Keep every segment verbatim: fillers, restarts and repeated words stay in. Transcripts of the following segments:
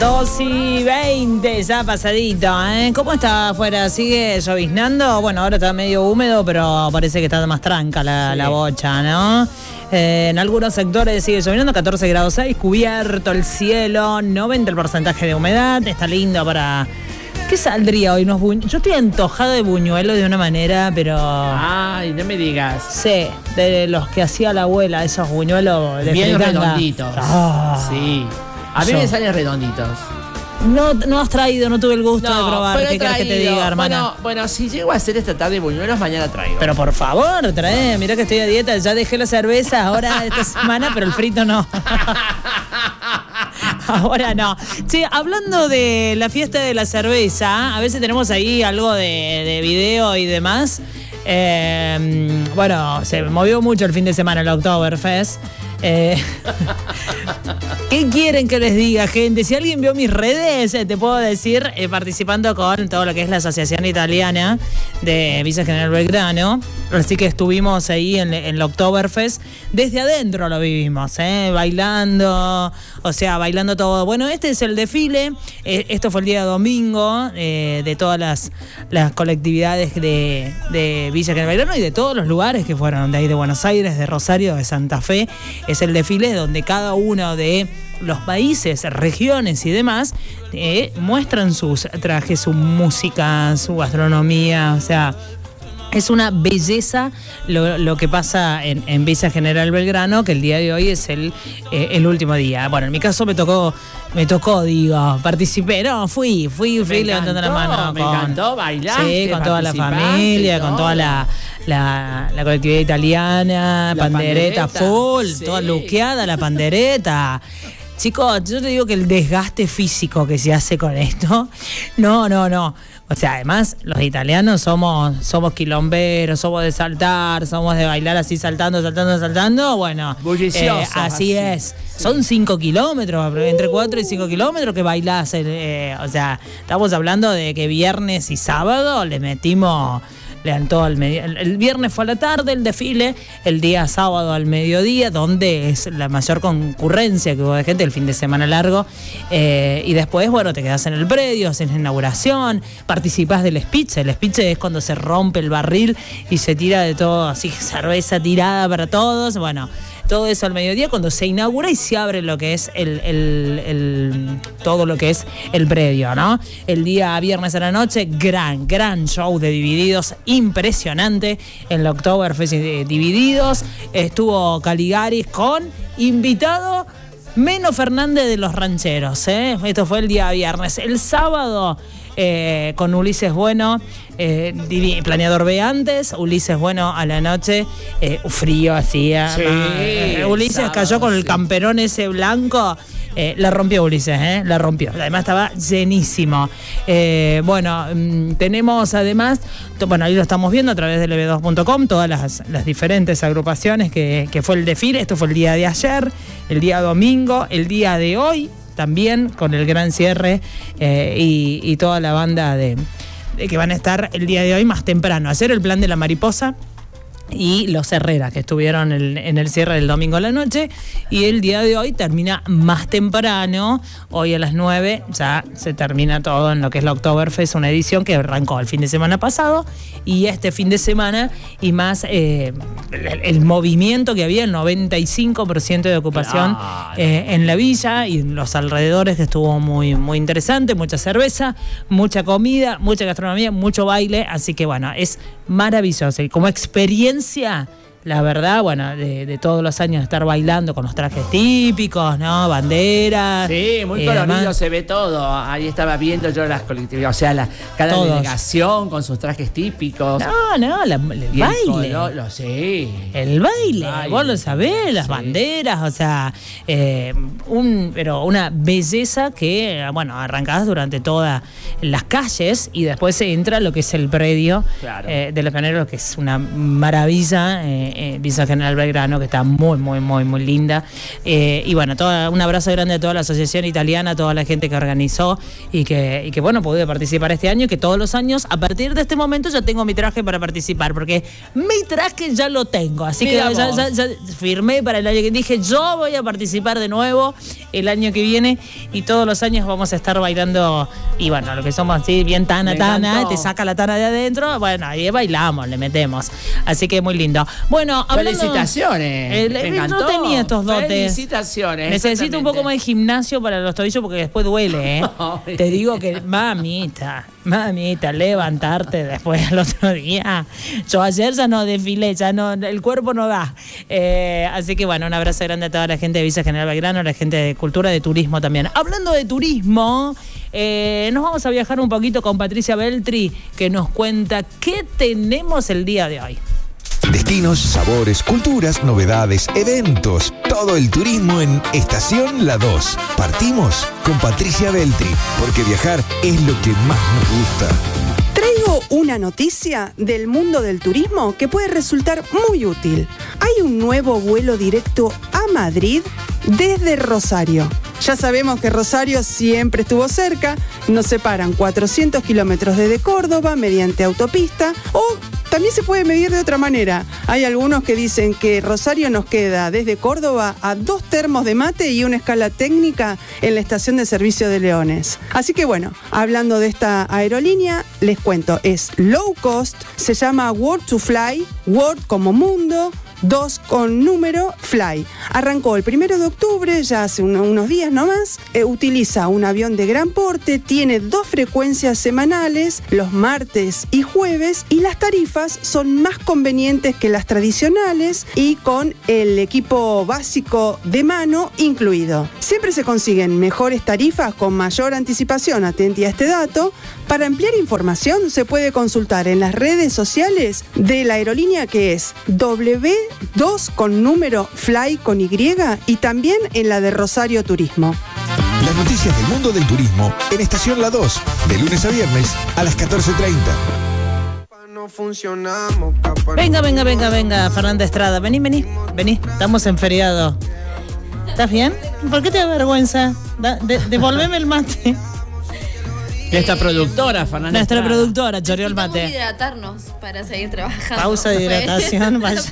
dos y veinte, ya pasadito, ¿eh? ¿Cómo está afuera? ¿Sigue lloviznando? Bueno, ahora está medio húmedo, pero parece que está más tranca la, sí. la bocha, ¿no? Eh, en algunos sectores sigue lloviendo, catorce grados seis, cubierto el cielo, noventa el porcentaje de humedad, está lindo para... ¿Qué saldría hoy? Unos buñ... Yo estoy antojada de buñuelo de una manera, pero... Ay, no me digas. Sí, de los que hacía la abuela, esos buñuelos de bien fritanga. redonditos. Oh. Sí. A mí Yo. me salen redonditos. No, no has traído, no tuve el gusto no, de probar. ¿Qué querés que te diga, hermana? Bueno, bueno, si llego a hacer esta tarde buñuelos, mañana traigo. Pero por favor, trae. Mirá que estoy a dieta. Ya dejé la cerveza ahora esta semana, pero el frito no. Ahora no. Sí, hablando de la fiesta de la cerveza, a veces tenemos ahí algo de, de video y demás. Eh, bueno, se movió mucho el fin de semana el Oktoberfest. Eh, ¿Qué quieren que les diga, gente? Si alguien vio mis redes, te puedo decir, eh, participando con todo lo que es la Asociación Italiana de Villa General Belgrano. Así que estuvimos ahí en, en el Oktoberfest. Desde adentro lo vivimos, ¿eh? Bailando, o sea, bailando todo. Bueno, este es el desfile. Eh, esto fue el día domingo eh, de todas las, las colectividades de, de Villa General Belgrano y de todos los lugares que fueron, de ahí de Buenos Aires, de Rosario, de Santa Fe. Es el desfile donde cada uno de los países, regiones y demás eh, muestran sus trajes, su música, su gastronomía, o sea... Es una belleza lo, lo que pasa en, en Villa General Belgrano, que el día de hoy es el, eh, el último día. Bueno, en mi caso me tocó, me tocó, digo, participé, no, fui, fui, fui me levantando encantó, la mano. Me con, encantó, bailaste, sí, con toda la familia, todo. Con toda la, la, la colectividad italiana, la pandereta, pandereta full, sí. Toda luqueada la pandereta. Chicos, yo te digo que el desgaste físico que se hace con esto, no, no, no. O sea, además, los italianos somos, somos quilomberos, somos de saltar, somos de bailar así saltando, saltando, saltando. Bueno, eh, así, así es. Sí. Son cinco kilómetros, entre cuatro y cinco kilómetros que bailás. Eh, o sea, estamos hablando de que viernes y sábado le metimos... Lean todo al medio. El, el viernes fue a la tarde el desfile, el día sábado al mediodía, donde es la mayor concurrencia que hubo de gente, el fin de semana largo. Eh, y después, bueno, te quedás en el predio, haces la inauguración, participás del speech. El speech es cuando se rompe el barril y se tira de todo, así, cerveza tirada para todos. Bueno, todo eso al mediodía cuando se inaugura y se abre lo que es el, el, el todo lo que es el predio, ¿no? El día viernes a la noche, gran, gran show de Divididos, impresionante en el Oktoberfest de Divididos. Estuvo Caligaris con invitado Meno Fernández de los Rancheros, ¿eh? Esto fue el día viernes. El sábado... Eh, con Ulises Bueno, eh, Planeador B antes, Ulises Bueno a la noche, eh, frío hacía. Sí, eh, Ulises sábado, cayó con el sí. camperón ese blanco, eh, la rompió Ulises, eh, la rompió. Además estaba llenísimo. Eh, bueno, mmm, tenemos además, to, bueno, ahí lo estamos viendo a través de L B dos punto com, todas las, las diferentes agrupaciones que, que fue el desfile. Esto fue el día de ayer, el día domingo, el día de hoy. También con el gran cierre eh, y, y toda la banda de, de que van a estar el día de hoy más temprano. Hacer el plan de la mariposa y los Herreras, que estuvieron el, en el cierre del domingo a la noche. Y el día de hoy termina más temprano. Hoy a las nueve ya se termina todo en lo que es la Oktoberfest, una edición que arrancó el fin de semana pasado. Y este fin de semana, y más eh, el, el movimiento que había, el noventa y cinco por ciento de ocupación claro. eh, en la villa y en los alrededores, que estuvo muy, muy interesante. Mucha cerveza, mucha comida, mucha gastronomía, mucho baile. Así que bueno, es maravilloso. Y como experiencia, la verdad, bueno, de, de todos los años estar bailando con los trajes típicos, ¿no? Banderas. Sí, muy colorido, se ve todo. Ahí estaba viendo yo las colectividades, o sea, la, cada Todos. delegación con sus trajes típicos. No, no, la, el y baile. El color, lo, sí. El baile, baile, vos lo sabés, las sí. banderas, o sea, eh, un, pero una belleza que, bueno, arrancadas durante todas las calles y después se entra lo que es el predio claro. eh, de los pioneros, que es una maravilla. Eh, eh, Villa General Belgrano, que está muy, muy, muy, muy linda. Eh, y bueno, toda, un abrazo grande a toda la asociación italiana, a toda la gente que organizó y que, y que bueno, pude participar este año, y que todos los años, a partir de este momento, ya tengo mi traje para participar, porque mi traje ya lo tengo. Así Mira que ya, ya, ya firmé para el año que dije, yo voy a participar de nuevo el año que viene, y todos los años vamos a estar bailando. Y bueno, lo que somos así, bien tana, tana, te saca la tana de adentro, bueno, ahí bailamos, le metemos. Así que muy lindo. Bueno, hablando, felicitaciones. Eh, me encantó. No tenía estos dotes. Felicitaciones. Necesito un poco más de gimnasio para los tobillos, porque después duele, ¿eh? Te digo que, mamita, mamita, levantarte después al otro día. Yo ayer ya no desfilé, ya no, el cuerpo no da. Eh, así que bueno, un abrazo grande a toda la gente de Villa General Belgrano, a la gente de cultura, de turismo también. Hablando de turismo, eh, nos vamos a viajar un poquito con Patricia Beltri, que nos cuenta qué tenemos el día de hoy. Destinos, sabores, culturas, novedades, eventos. Todo el turismo en Estación La dos. Partimos con Patricia Beltri, porque viajar es lo que más nos gusta. Traigo una noticia del mundo del turismo que puede resultar muy útil. Hay un nuevo vuelo directo a Madrid desde Rosario. Ya sabemos que Rosario siempre estuvo cerca, nos separan cuatrocientos kilómetros desde Córdoba mediante autopista, o también se puede medir de otra manera. Hay algunos que dicen que Rosario nos queda desde Córdoba a dos termos de mate y una escala técnica en la estación de servicio de Leones. Así que bueno, hablando de esta aerolínea, les cuento, es low cost, se llama World to Fly, World como mundo, dos con número, Fly. Arrancó el primero de octubre, ya hace un, unos días nomás. Eh, utiliza un avión de gran porte, tiene dos frecuencias semanales, los martes y jueves, y las tarifas son más convenientes que las tradicionales y con el equipo básico de mano incluido. Siempre se consiguen mejores tarifas con mayor anticipación, atenti a este dato. Para ampliar información se puede consultar en las redes sociales de la aerolínea, que es W dos con número Fly con Y, y también en la de Rosario Turismo. Las noticias del mundo del turismo en Estación La dos, de lunes a viernes a las catorce treinta. Venga, venga, venga, venga, Fernanda Estrada, vení, vení, vení, estamos en feriado. ¿Estás bien? ¿Por qué te da vergüenza? Da, de, devolveme el mate. Nuestra productora, Fernanda Nuestra Estrada. productora, choreó el mate. Necesitamos hidratarnos para seguir trabajando. Pausa de hidratación, vaya.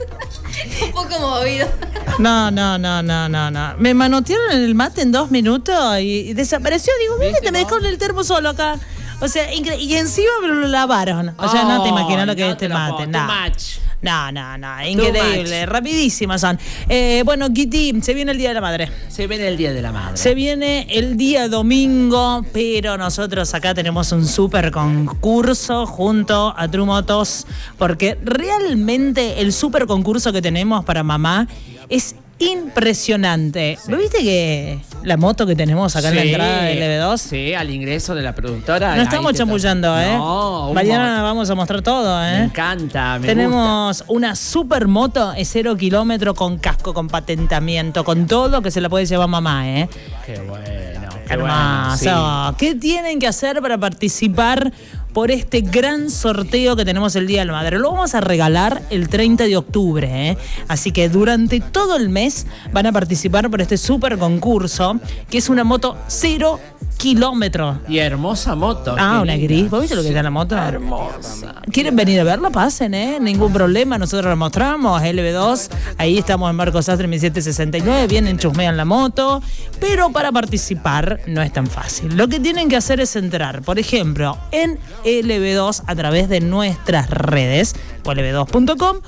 Un poco movido. No, no, no, no, no, no. Me manotearon en el mate en dos minutos y, y desapareció. Digo, mira, te me dejó el termo solo acá. O sea, y encima me lo lavaron. O sea, oh, no te imaginas lo que no es este mate. No. no, no, no, increíble. Rapidísimas son. Eh, bueno, Kitty, se viene el Día de la Madre. Se viene el Día de la Madre. Se viene el día domingo, pero nosotros acá tenemos un súper concurso junto a True Motos, porque realmente el súper concurso que tenemos para mamá es impresionante. Sí. ¿Viste que la moto que tenemos acá sí, en la entrada del L B dos? Sí, al ingreso de la productora. No estamos chamullando, ¿eh? No, mañana vamos a mostrar todo, ¿eh? Me encanta, me Tenemos gusta. Una super moto, es cero kilómetro, con casco, con patentamiento, con todo, que se la puede llevar mamá, ¿eh? Qué bueno. Qué hermoso. Bueno, sí. ¿Qué tienen que hacer para participar por este gran sorteo que tenemos el Día de la Madre? Lo vamos a regalar el treinta de octubre, ¿eh? Así que durante todo el mes van a participar por este súper concurso, que es una moto cero kilómetros. Y hermosa moto. Ah, una gris. ¿Vos viste lo que es la moto? Hermosa. ¿Quieren venir a verla? Pasen, ¿eh? Ningún problema. Nosotros la mostramos. L B dos. Ahí estamos en Marcos Sastre mil setecientos sesenta y nueve. Vienen, chusmean la moto. Pero para participar no es tan fácil. Lo que tienen que hacer es entrar, por ejemplo, en L B dos a través de nuestras redes, o L B dos punto com,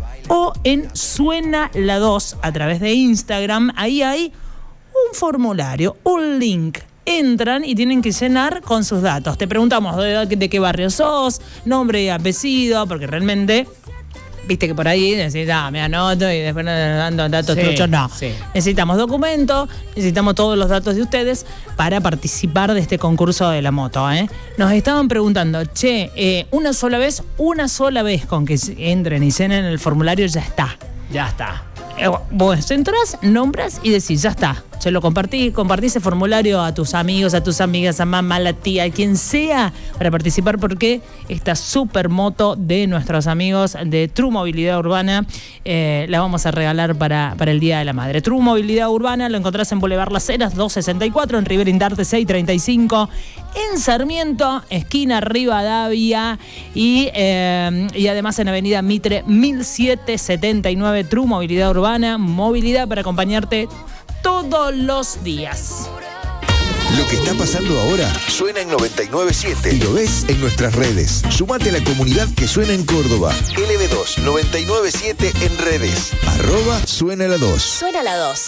o en Suena La dos a través de Instagram. Ahí hay un formulario, un link. Entran y tienen que llenar con sus datos. Te preguntamos de, de qué barrio sos, nombre y apellido, porque realmente, viste que por ahí decís, ah, me anoto y después dando datos sí, truchos. No, sí. Necesitamos documentos, necesitamos todos los datos de ustedes para participar de este concurso de la moto, ¿eh? Nos estaban preguntando, che, eh, una sola vez, una sola vez con que entren y llenen el formulario ya está. Ya está. Eh, vos entrás, nombras y decís, ya está. Se lo compartí, compartí ese formulario a tus amigos, a tus amigas, a mamá, a la tía, a quien sea, para participar, porque esta super moto de nuestros amigos de True Movilidad Urbana eh, la vamos a regalar para, para el Día de la Madre. True Movilidad Urbana lo encontrás en Boulevard Las Heras doscientos sesenta y cuatro, en Rivera Indarte seiscientos treinta y cinco, en Sarmiento, esquina Rivadavia, y, eh, y además en Avenida Mitre mil setecientos setenta y nueve. True Movilidad Urbana, movilidad para acompañarte todos los días. Lo que está pasando ahora suena en noventa y nueve punto siete y lo ves en nuestras redes. Sumate a la comunidad que suena en Córdoba. L B dos noventa y nueve punto siete en redes. Arroba suena la dos. Suena la dos.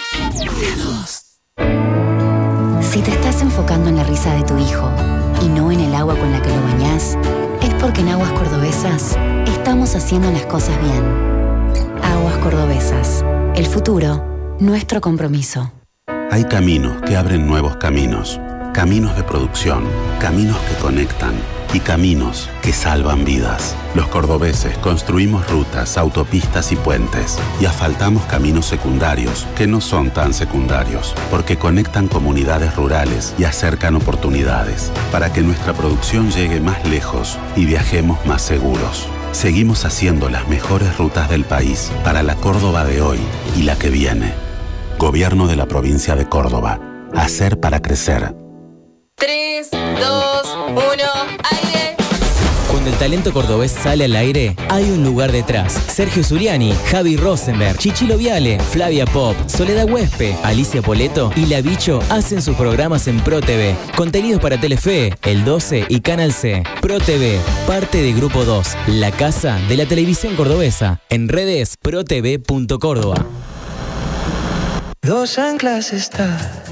Si te estás enfocando en la risa de tu hijo y no en el agua con la que lo bañás, es porque en Aguas Cordobesas estamos haciendo las cosas bien. Aguas Cordobesas. El futuro, nuestro compromiso. Hay caminos que abren nuevos caminos, caminos de producción, caminos que conectan y caminos que salvan vidas. Los cordobeses construimos rutas, autopistas y puentes y asfaltamos caminos secundarios que no son tan secundarios porque conectan comunidades rurales y acercan oportunidades para que nuestra producción llegue más lejos y viajemos más seguros. Seguimos haciendo las mejores rutas del país para la Córdoba de hoy y la que viene. Gobierno de la provincia de Córdoba. Hacer para crecer. tres, dos, uno, aire. Cuando el talento cordobés sale al aire, hay un lugar detrás. Sergio Zuliani, Javi Rosenberg, Chichilo Viale, Flavia Pop, Soledad Huespe, Alicia Poleto y La Bicho hacen sus programas en ProTV. Contenidos para Telefe, El doce y Canal C. ProTV, parte de Grupo dos, la casa de la televisión cordobesa. En redes, protv punto córdoba. Dos anclas está